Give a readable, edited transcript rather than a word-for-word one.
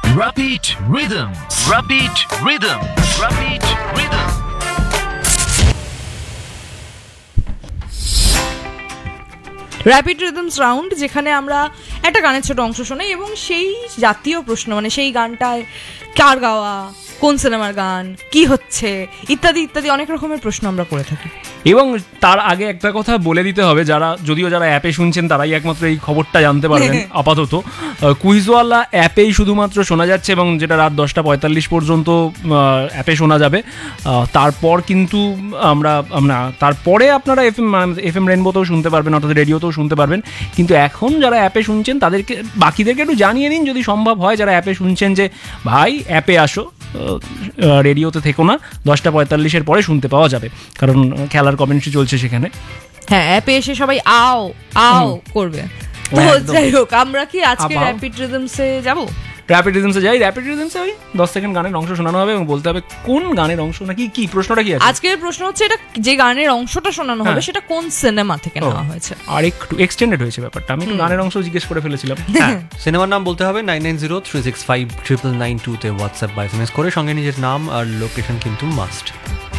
Rapid Rhythm. Rapid Rhythm. Rapid Rhythm. Rapid rhythms round, যেখানে আমরা একটা গানের ছোট অংশ শোনাই এবং সেই জাতীয় প্রশ্ন, মানে সেই গানটায় কার গাওয়া, কোন সিনেমার গান, কি হচ্ছে, ইত্যাদি ইত্যাদি অনেক রকমের প্রশ্ন আমরা করে থাকি। এবং তার আগে একটা কথা বলে দিতে হবে, যারা অ্যাপে শুনছেন তারাই একমাত্র এই খবরটা জানতে পারবেন। আপাতত কুইজওয়ালা অ্যাপেই শুধুমাত্র শোনা যাচ্ছে এবং যেটা রাত 10:45 পর্যন্ত অ্যাপে শোনা যাবে। তারপর কিন্তু তারপরে আপনারা এফএম রেনবোতেও শুনতে পারবেন, অর্থাৎ রেডিওতেও শুনতে পারবেন। কিন্তু এখন যারা অ্যাপে শুনছেন বাকিদেরকে একটু জানিয়ে দিন যদি সম্ভব হয়, যারা অ্যাপে শুনছেন, যে ভাই অ্যাপে আসো, রেডিওতে থেকো না, 10:45 পরে শুনতে পাওয়া যাবে, কারণ খেলার কমেন্ট্রি চলছে সেখানে। হ্যাঁ, অ্যাপে এসে সবাই আও আও করবে। তো যাই হোক, আমরা কি আজকে র্যাপিড রিদমসে যাব? র্যাপিড রিদমসে যাই। র্যাপিড রিদমসে ওই 10 সেকেন্ড গানের অংশ শোনানো হবে এবং বলতে হবে কোন গানের অংশ, নাকি কি প্রশ্নটা কি আছে? আজকের প্রশ্ন হচ্ছে, এটা যে গানের অংশটা শোনানো হবে সেটা কোন সিনেমা থেকে নেওয়া হয়েছে। আর একটু এক্সটেন্ডেড হয়েছে ব্যাপারটা, আমি একটু গানের অংশ জিজ্ঞেস করে ফেলেছিলাম। সিনেমার নাম বলতে হবে 9903659992 তে হোয়াটসঅ্যাপ বা এসএমএস করে, সঙ্গে নিজের নাম আর লোকেশন কিন্তু মাস্ট।